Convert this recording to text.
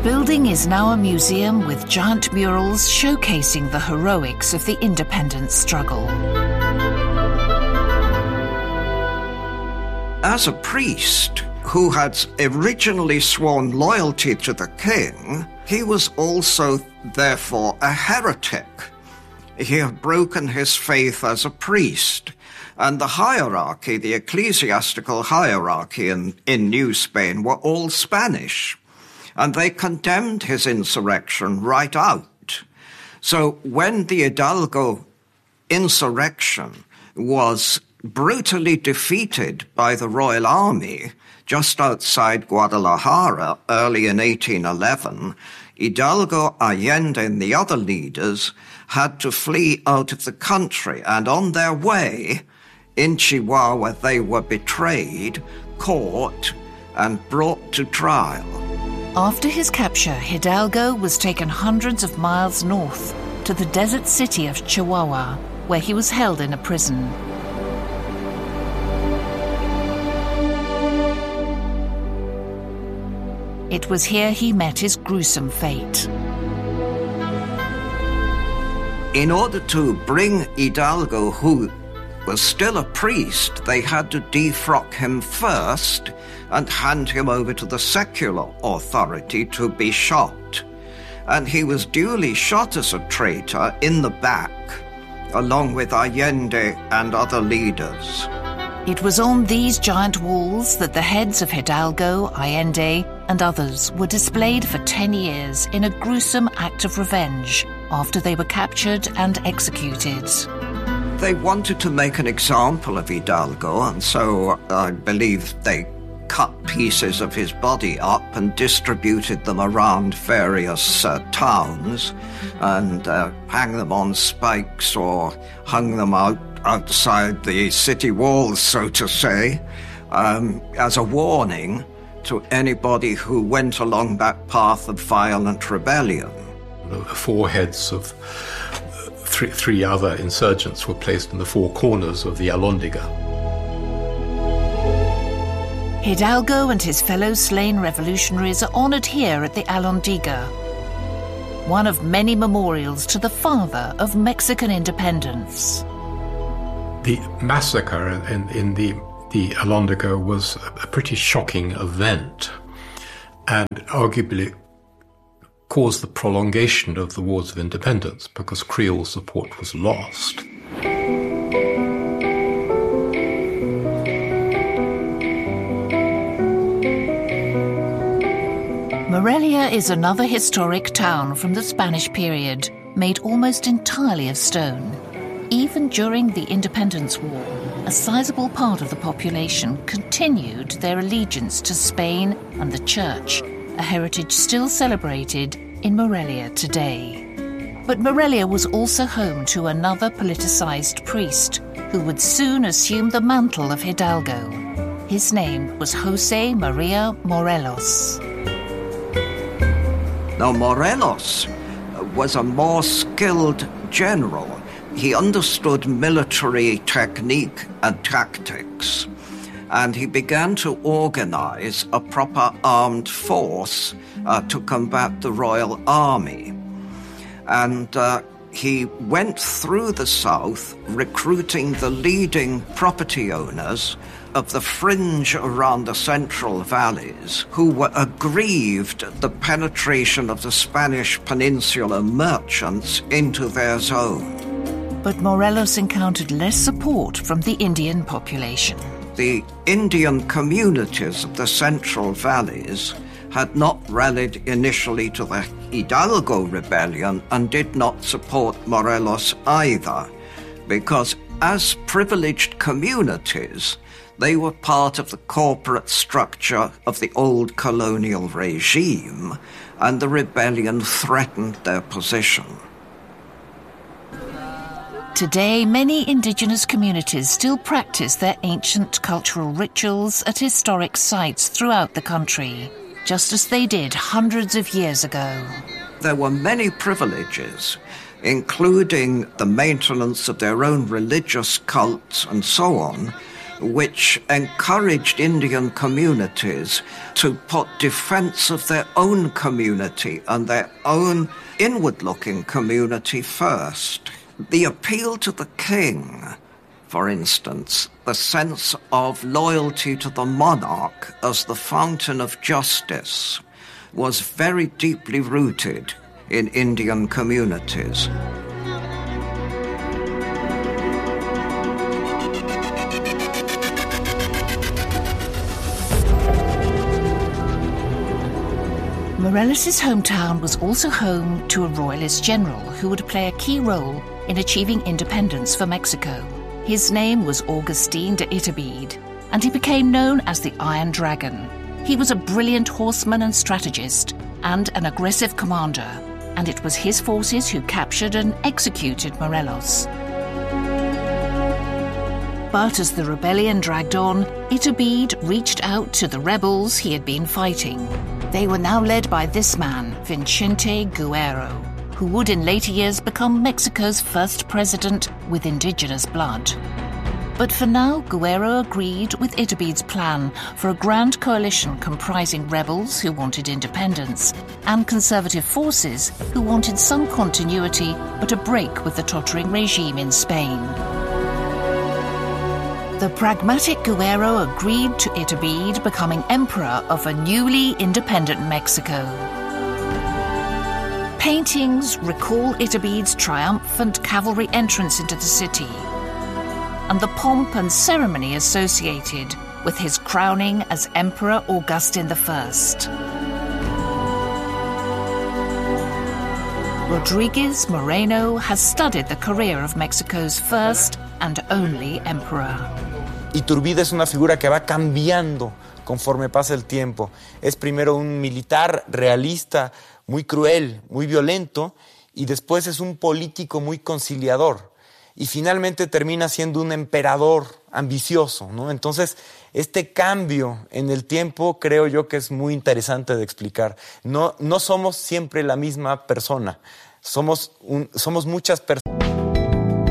building is now a museum with giant murals showcasing the heroics of the independence struggle. As a priest who had originally sworn loyalty to the king, he was also, therefore, a heretic. He had broken his faith as a priest, and the hierarchy, the ecclesiastical hierarchy in New Spain, were all Spanish, and they condemned his insurrection right out. So when the Hidalgo insurrection was brutally defeated by the Royal Army just outside Guadalajara early in 1811, Hidalgo, Allende, and the other leaders had to flee out of the country, and on their way in Chihuahua they were betrayed, caught, and brought to trial. After his capture, Hidalgo was taken hundreds of miles north to the desert city of Chihuahua, where he was held in a prison. It was here he met his gruesome fate. In order to bring Hidalgo, who was still a priest, they had to defrock him first and hand him over to the secular authority to be shot. And he was duly shot as a traitor in the back, along with Allende and other leaders. It was on these giant walls that the heads of Hidalgo, Allende, and others were displayed for 10 years in a gruesome act of revenge after they were captured and executed. They wanted to make an example of Hidalgo, and so I believe they cut pieces of his body up and distributed them around various towns and hang them on spikes or hung them outside the city walls, so to say, as a warning to anybody who went along that path of violent rebellion. The foreheads of three other insurgents were placed in the four corners of the Alhóndiga. Hidalgo and his fellow slain revolutionaries are honoured here at the Alhóndiga, one of many memorials to the father of Mexican independence. The massacre in the Alhóndiga was a pretty shocking event, and arguably caused the prolongation of the wars of independence because Creole support was lost. Morelia is another historic town from the Spanish period, made almost entirely of stone. Even during the Independence War, a sizable part of the population continued their allegiance to Spain and the Church, a heritage still celebrated in Morelia today. But Morelia was also home to another politicized priest who would soon assume the mantle of Hidalgo. His name was José María Morelos. Now, Morelos was a more skilled general. He understood military technique and tactics, and he began to organize a proper armed force to combat the Royal Army. And he went through the south recruiting the leading property owners of the fringe around the central valleys who were aggrieved at the penetration of the Spanish Peninsular merchants into their zone. But Morelos encountered less support from the Indian population. The Indian communities of the central valleys had not rallied initially to the Hidalgo rebellion and did not support Morelos either, because as privileged communities, they were part of the corporate structure of the old colonial regime, and the rebellion threatened their position. Today, many indigenous communities still practice their ancient cultural rituals at historic sites throughout the country, just as they did hundreds of years ago. There were many privileges, including the maintenance of their own religious cults and so on, which encouraged Indian communities to put defense of their own community and their own inward-looking community first. The appeal to the king, for instance, the sense of loyalty to the monarch as the fountain of justice, was very deeply rooted in Indian communities. Morelos' hometown was also home to a royalist general who would play a key role in achieving independence for Mexico. His name was Agustín de Iturbide, and he became known as the Iron Dragon. He was a brilliant horseman and strategist, and an aggressive commander, and it was his forces who captured and executed Morelos. But as the rebellion dragged on, Iturbide reached out to the rebels he had been fighting. They were now led by this man, Vicente Guerrero, who would in later years become Mexico's first president with indigenous blood. But for now, Guerrero agreed with Iturbide's plan for a grand coalition comprising rebels who wanted independence and conservative forces who wanted some continuity but a break with the tottering regime in Spain. The pragmatic Guerrero agreed to Iturbide becoming emperor of a newly independent Mexico. Paintings recall Iturbide's triumphant cavalry entrance into the city and the pomp and ceremony associated with his crowning as Emperor Augustine I. Rodriguez Moreno has studied the career of Mexico's first and only emperor. Iturbide es una figura que va cambiando conforme pasa el tiempo. Es primero un militar realista, muy cruel, muy violento, y después es un político muy conciliador. Y finalmente termina siendo un emperador ambicioso, ¿no? Entonces, este cambio en el tiempo creo yo que es muy interesante de explicar. No somos siempre la misma persona, somos muchas personas.